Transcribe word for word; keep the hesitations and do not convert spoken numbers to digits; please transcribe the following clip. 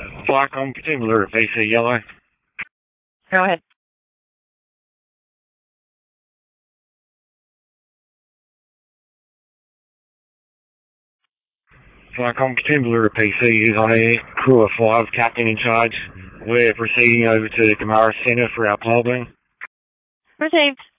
Flycom Continuer, V C Yellow. Go ahead. Flycom Continuer, P C is on air. Crew of five, captain in charge. We're proceeding over to the Kamara Centre for our polling. Received.